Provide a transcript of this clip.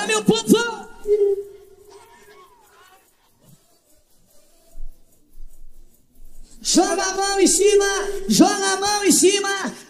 Bora, meu povo! Joga a mão em cima, joga a mão em cima,